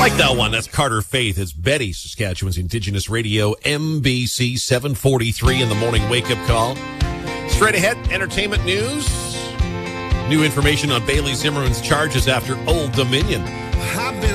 like that one. That's Carter Faith. It's Betty, Saskatchewan's Indigenous Radio, MBC 743 in the morning wake-up call. Straight ahead, entertainment news. New information on Bailey Zimmerman's charges after Old Dominion. I've been